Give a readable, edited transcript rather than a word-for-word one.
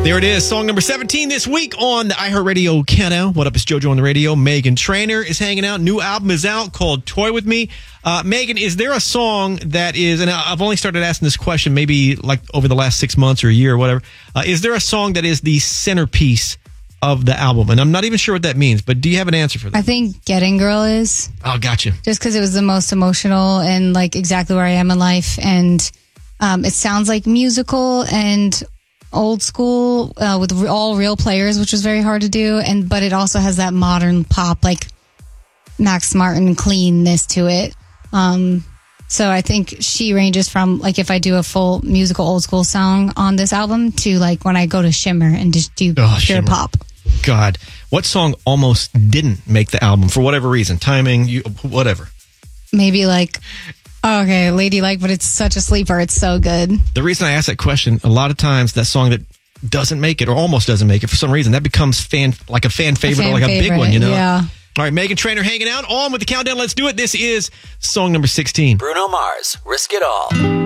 There it is, song number 17 this week on the iHeartRadio Countdown. What up, it's JoJo on the radio. Meghan Trainor is hanging out. New album is out called Toy With Me. Meghan, is there a song that is, and I've only started asking this question maybe like over the last 6 months or a year or whatever, is there a song that is the centerpiece of the album? And I'm not even sure what that means, but do you have an answer for that? I think Getting Girl is. Oh, gotcha. Just because it was the most emotional and like exactly where I am in life. And it sounds like musical and old school with all real players, which was very hard to do. But it also has that modern pop, like Max Martin cleanness to it. So I think she ranges from like if I do a full musical old school song on this album to like when I go to Shimmer and just do pure Shimmer. pop. God, what song almost didn't make the album for whatever reason? Timing, whatever. Maybe like, okay, Ladylike, but it's such a sleeper. It's so good. The reason I ask that question, a lot of times that song that doesn't make it or almost doesn't make it for some reason, that becomes a fan favorite or like a big one, you know? Yeah. All right, Meghan Trainor hanging out on with the countdown. Let's do it. This is song number 16. Bruno Mars, Risk It All.